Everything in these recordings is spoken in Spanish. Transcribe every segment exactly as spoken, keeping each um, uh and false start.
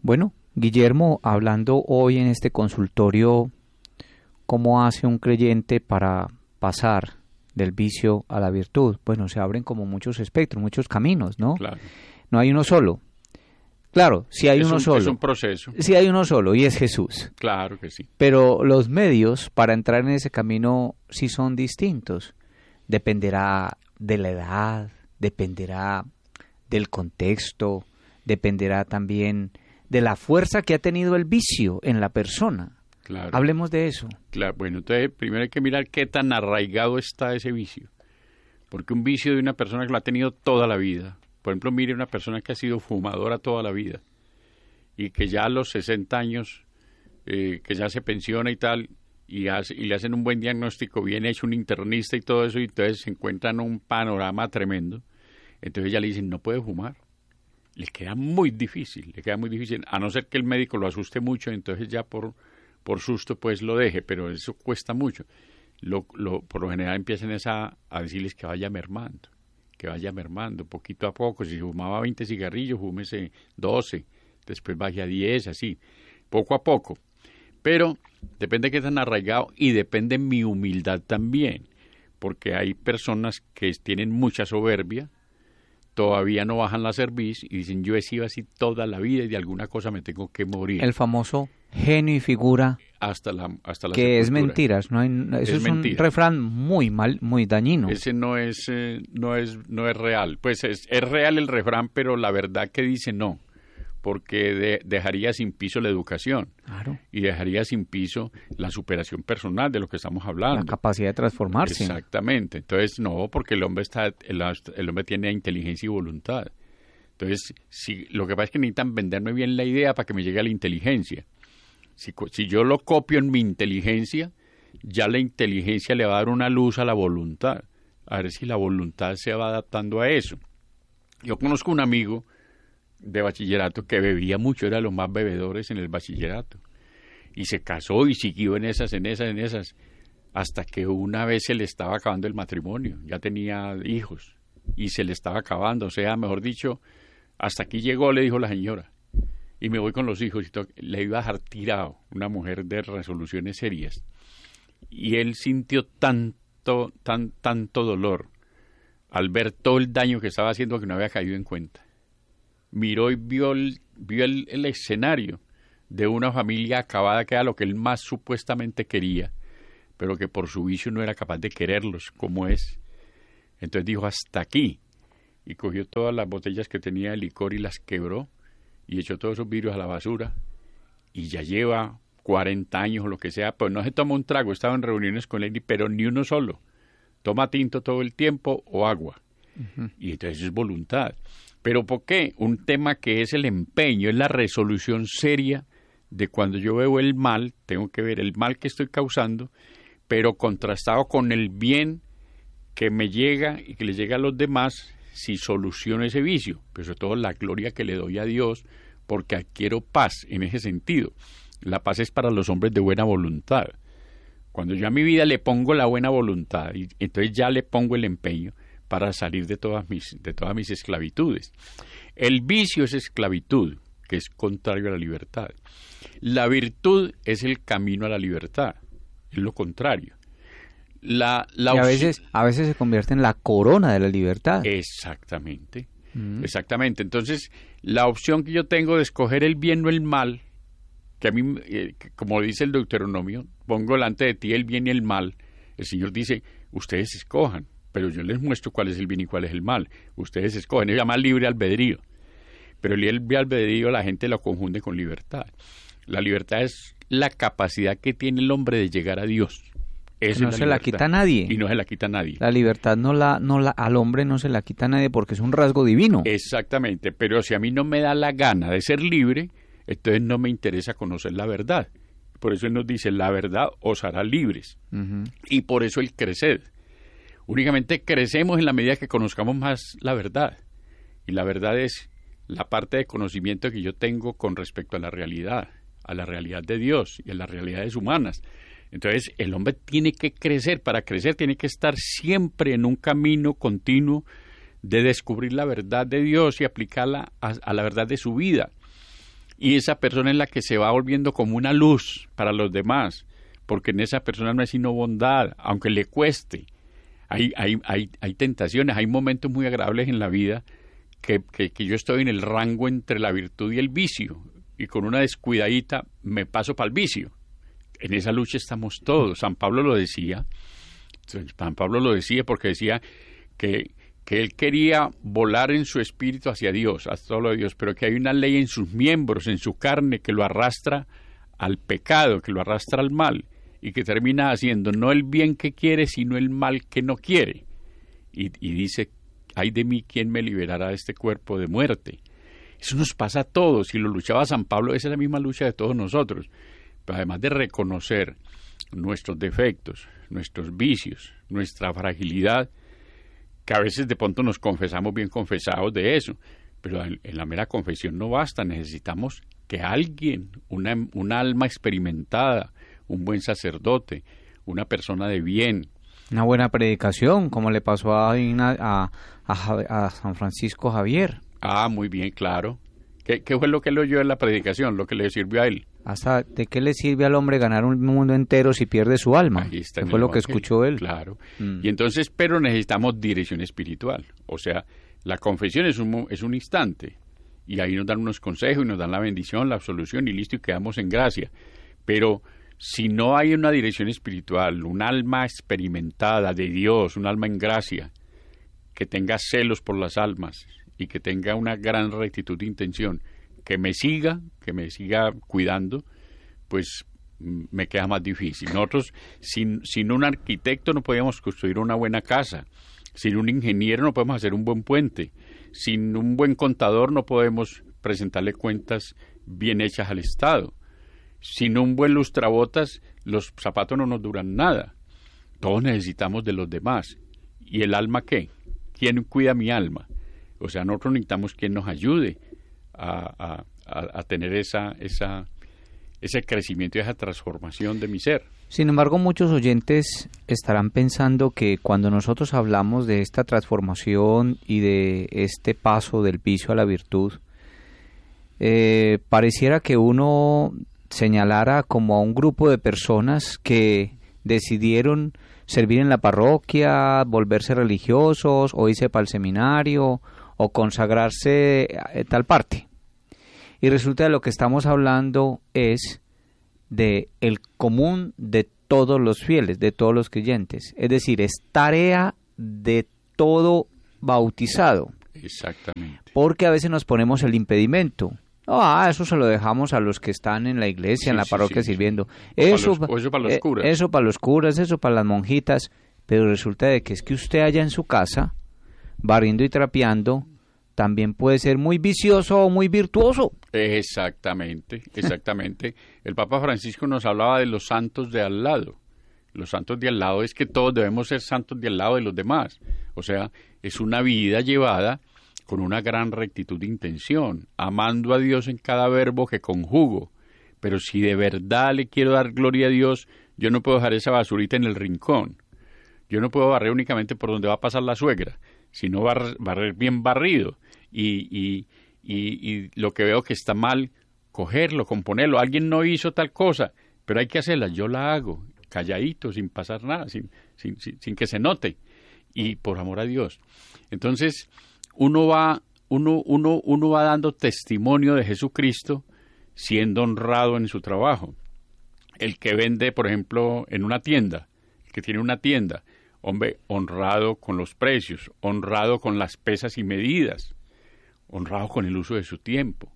Bueno, Guillermo, hablando hoy en este consultorio, ¿cómo hace un creyente para pasar del vicio a la virtud? Bueno, se abren como muchos espectros, muchos caminos, ¿no? Claro. No hay uno solo. Claro, sí hay es uno un, solo. Es un proceso. Sí hay uno solo y es Jesús. Claro que sí. Pero los medios para entrar en ese camino sí son distintos. Dependerá de la edad, dependerá del contexto, dependerá también de la fuerza que ha tenido el vicio en la persona. Claro. Hablemos de eso. Claro, bueno, entonces primero hay que mirar qué tan arraigado está ese vicio. Porque un vicio de una persona que lo ha tenido toda la vida, por ejemplo, mire una persona que ha sido fumadora toda la vida y que ya a los sesenta años, eh, que ya se pensiona y tal, y, hace, y le hacen un buen diagnóstico, bien hecho, un internista y todo eso, y entonces se encuentran un panorama tremendo. Entonces ya le dicen, no puede fumar. Le queda muy difícil, le queda muy difícil, a no ser que el médico lo asuste mucho, entonces ya por, por susto pues lo deje, pero eso cuesta mucho. Lo, lo, por lo general empiezan esa, a decirles que vaya mermando, que vaya mermando, poquito a poco. Si fumaba veinte cigarrillos, fúmese doce, después baje a diez, así, poco a poco. Pero depende de qué tan arraigado y depende de mi humildad también, porque hay personas que tienen mucha soberbia, todavía no bajan la cerviz y dicen, yo he sido así toda la vida y de alguna cosa me tengo que morir. El famoso genio y figura hasta la hasta la que sepultura. Es mentiras, no hay, eso es, es un refrán muy mal, muy dañino. Ese no es eh, no es no es real. Pues es, es real el refrán, pero la verdad que dice no, porque de, dejaría sin piso la educación. Claro. Y dejaría sin piso la superación personal de lo que estamos hablando. La capacidad de transformarse. Exactamente. Entonces, no, porque el hombre está el, el hombre tiene inteligencia y voluntad. Entonces, si, lo que pasa es que necesitan venderme bien la idea para que me llegue a la inteligencia. Si, si yo lo copio en mi inteligencia, ya la inteligencia le va a dar una luz a la voluntad. A ver si la voluntad se va adaptando a eso. Yo conozco un amigo de bachillerato que bebía mucho, era de los más bebedores en el bachillerato. Y se casó y siguió en esas, en esas, en esas, hasta que una vez se le estaba acabando el matrimonio. Ya tenía hijos y se le estaba acabando. O sea, mejor dicho, hasta aquí llegó, le dijo la señora. Y me voy con los hijos y todo. Le iba a dejar tirado, una mujer de resoluciones serias. Y él sintió tanto, tan, tanto dolor al ver todo el daño que estaba haciendo que no había caído en cuenta. Miró y vio el, vio el, el escenario de una familia acabada, que era lo que él más supuestamente quería, pero que por su vicio no era capaz de quererlos como es. Entonces dijo, hasta aquí. Y cogió todas las botellas que tenía de licor y las quebró y echó todos esos vidrios a la basura. Y ya lleva cuarenta años o lo que sea, pues no se toma un trago, estaba en reuniones con él, pero ni uno solo. Toma tinto todo el tiempo o agua. Uh-huh. Y entonces es voluntad. ¿Pero por qué? Un tema que es el empeño, es la resolución seria de cuando yo veo el mal, tengo que ver el mal que estoy causando, pero contrastado con el bien que me llega y que le llega a los demás si soluciono ese vicio, pero sobre todo la gloria que le doy a Dios porque adquiero paz en ese sentido. La paz es para los hombres de buena voluntad. Cuando yo a mi vida le pongo la buena voluntad, y entonces ya le pongo el empeño para salir de todas mis, de todas mis esclavitudes. El vicio es esclavitud, que es contrario a la libertad. La virtud es el camino a la libertad, es lo contrario. La, la y a veces, a veces se convierte en la corona de la libertad. Exactamente, mm. exactamente. Entonces, la opción que yo tengo de escoger el bien o el mal, que a mí, eh, como dice el Deuteronomio, pongo delante de ti el bien y el mal, el Señor dice, ustedes escojan, pero yo les muestro cuál es el bien y cuál es el mal. Ustedes escogen, se llama libre albedrío. Pero el libre albedrío la gente lo confunde con libertad. La libertad es la capacidad que tiene el hombre de llegar a Dios. Eso no se la quita a nadie. Y no se la quita a nadie. La libertad no la, no la, al hombre no se la quita a nadie porque es un rasgo divino. Exactamente, pero si a mí no me da la gana de ser libre, entonces no me interesa conocer la verdad. Por eso él nos dice, la verdad os hará libres. Uh-huh. Y por eso el crecer. Únicamente crecemos en la medida que conozcamos más la verdad. Y la verdad es la parte de conocimiento que yo tengo con respecto a la realidad, a la realidad de Dios y a las realidades humanas. Entonces, el hombre tiene que crecer. Para crecer tiene que estar siempre en un camino continuo de descubrir la verdad de Dios y aplicarla a, a la verdad de su vida. y esa persona es la que se va volviendo como una luz para los demás, porque en esa persona no hay sino bondad, aunque le cueste. Hay, hay, hay, hay tentaciones, hay momentos muy agradables en la vida que, que, que yo estoy en el rango entre la virtud y el vicio, y con una descuidadita me paso para el vicio. En esa lucha estamos todos. San Pablo lo decía, San Pablo lo decía porque decía que, que él quería volar en su espíritu hacia Dios, hacia todo lo de Dios, pero que hay una ley en sus miembros, en su carne, que lo arrastra al pecado, que lo arrastra al mal, y que termina haciendo no el bien que quiere, sino el mal que no quiere. Y, y dice, ay de mí, ¿quién me liberará de este cuerpo de muerte? Eso nos pasa a todos. Si lo luchaba San Pablo, esa es la misma lucha de todos nosotros. Pero además de reconocer nuestros defectos, nuestros vicios, nuestra fragilidad, que a veces de pronto nos confesamos bien confesados de eso, pero en, en la mera confesión no basta, necesitamos que alguien, una, una alma experimentada, un buen sacerdote, una persona de bien. Una buena predicación, como le pasó a, a, a, a San Francisco Javier. Ah, muy bien, claro. ¿Qué, ¿Qué fue lo que le oyó en la predicación, lo que le sirvió a él? Hasta ¿de qué le sirve al hombre ganar un mundo entero si pierde su alma? Ahí está. ¿Qué fue lo que escuchó él? Claro. Mm. Y entonces, pero necesitamos dirección espiritual. O sea, la confesión es un, es un instante. Y ahí nos dan unos consejos y nos dan la bendición, la absolución y listo, y quedamos en gracia. Pero si no hay una dirección espiritual, un alma experimentada de Dios, un alma en gracia, que tenga celos por las almas y que tenga una gran rectitud de intención, que me siga, que me siga cuidando, pues me queda más difícil. Nosotros, sin, sin un arquitecto no podíamos construir una buena casa, sin un ingeniero no podemos hacer un buen puente, sin un buen contador no podemos presentarle cuentas bien hechas al Estado, sin un buen lustrabotas los zapatos no nos duran nada. Todos necesitamos de los demás. ¿Y el alma qué? ¿Quién cuida mi alma? O sea, nosotros necesitamos quien nos ayude a, a, a, a tener esa, esa, ese crecimiento y esa transformación de mi ser. Sin embargo, muchos oyentes estarán pensando que cuando nosotros hablamos de esta transformación y de este paso del vicio a la virtud, eh, pareciera que uno señalara como a un grupo de personas que decidieron servir en la parroquia, volverse religiosos, o irse para el seminario, o consagrarse a tal parte. Y resulta que lo que estamos hablando es de el común de todos los fieles, de todos los creyentes. Es decir, es tarea de todo bautizado. Exactamente. Porque a veces nos ponemos el impedimento. Ah, eso se lo dejamos a los que están en la iglesia, sí, en la parroquia sí, sí, sirviendo. Eso, para los, eso para los curas. Eso para los curas, eso para las monjitas. Pero resulta de que es que usted allá en su casa, barriendo y trapeando, también puede ser muy vicioso o muy virtuoso. Exactamente, exactamente. El Papa Francisco nos hablaba de los santos de al lado. Los santos de al lado es que todos debemos ser santos de al lado de los demás. O sea, es una vida llevada con una gran rectitud de intención, amando a Dios en cada verbo que conjugo. Pero si de verdad le quiero dar gloria a Dios, yo no puedo dejar esa basurita en el rincón. Yo no puedo barrer únicamente por donde va a pasar la suegra, sino barrer, barrer bien barrido. Y, y, y, y lo que veo que está mal, cogerlo, componerlo. Alguien no hizo tal cosa, pero hay que hacerla. Yo la hago, calladito, sin pasar nada, sin, sin, sin, sin que se note. Y por amor a Dios. Entonces, uno va, uno, uno, uno va dando testimonio de Jesucristo siendo honrado en su trabajo. El que vende, por ejemplo, en una tienda, el que tiene una tienda, hombre, honrado con los precios, honrado con las pesas y medidas, honrado con el uso de su tiempo,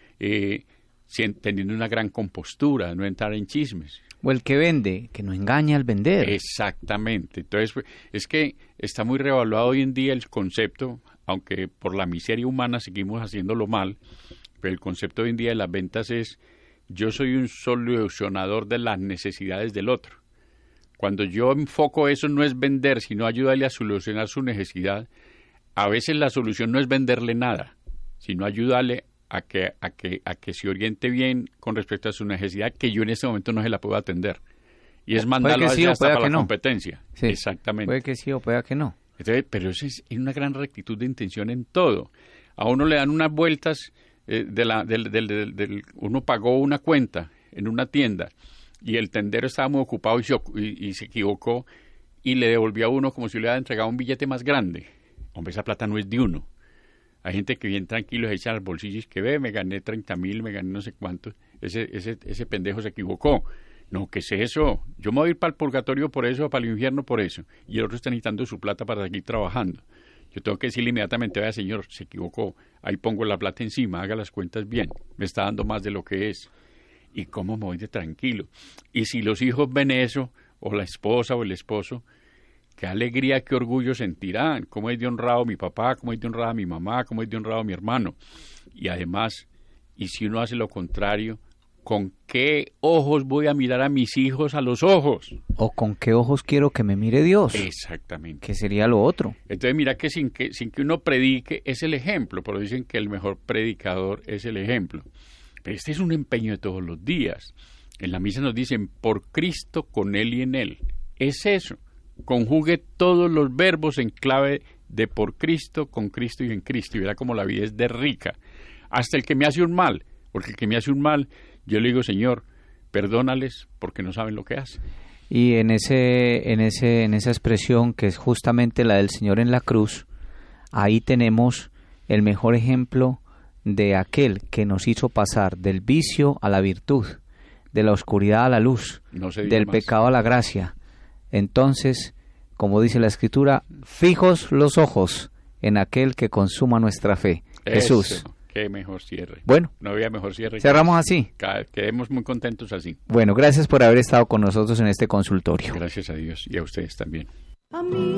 eh, teniendo una gran compostura, no entrar en chismes. O el que vende, que no engaña al vender. Exactamente. Entonces, es que está muy revaluado hoy en día el concepto, aunque por la miseria humana seguimos haciéndolo mal, pero el concepto hoy en día de las ventas es: yo soy un solucionador de las necesidades del otro. Cuando yo enfoco eso, no es vender, sino ayudarle a solucionar su necesidad. A veces la solución no es venderle nada, sino ayudarle a que, a que, a que se oriente bien con respecto a su necesidad, que yo en este momento no se la puedo atender. Y es mandarlo sí, hasta para la no. competencia. Sí, exactamente. Puede que sí o puede que no. Entonces, pero eso es una gran rectitud de intención en todo. A uno le dan unas vueltas eh, de la, del, del, del, del, uno pagó una cuenta en una tienda y el tendero estaba muy ocupado y se, y, y se equivocó y le devolvió a uno como si le hubiera entregado un billete más grande. Hombre, esa plata no es de uno. Hay gente que bien tranquilo se echa al bolsillo y que ve, me gané treinta mil, me gané no sé cuánto. Ese, ese, ese pendejo se equivocó. No, ¿qué es eso? Yo me voy a ir para el purgatorio por eso, para el infierno por eso. Y el otro está necesitando su plata para seguir trabajando. Yo tengo que decirle inmediatamente, vea señor, se equivocó. Ahí pongo la plata encima, haga las cuentas bien. Me está dando más de lo que es. ¿Y cómo me voy de tranquilo? Y si los hijos ven eso, o la esposa o el esposo, qué alegría, qué orgullo sentirán. Cómo es de honrado mi papá, cómo es de honrada mi mamá, cómo es de honrado mi hermano. Y además, y si uno hace lo contrario, ¿con qué ojos voy a mirar a mis hijos a los ojos? ¿O con qué ojos quiero que me mire Dios? Exactamente. Que sería lo otro. Entonces mira que sin que, sin que uno predique es el ejemplo, pero dicen que el mejor predicador es el ejemplo. Pero este es un empeño de todos los días. En la misa nos dicen, por Cristo, con Él y en Él. Es eso. Conjugue todos los verbos en clave de por Cristo, con Cristo y en Cristo. Y verá cómo la vida es de rica. Hasta el que me hace un mal. Porque el que me hace un mal, yo le digo, Señor, perdónales porque no saben lo que hacen. Y en ese, en ese, en esa expresión que es justamente la del Señor en la cruz, ahí tenemos el mejor ejemplo de aquel que nos hizo pasar del vicio a la virtud, de la oscuridad a la luz, no se del más. pecado a la gracia. Entonces, como dice la Escritura, fijos los ojos en aquel que consuma nuestra fe, Eso, Jesús. Qué mejor cierre. Bueno, no había mejor cierre. Cerramos así. Quedemos muy contentos así. Bueno, gracias por haber estado con nosotros en este consultorio. Gracias a Dios y a ustedes también.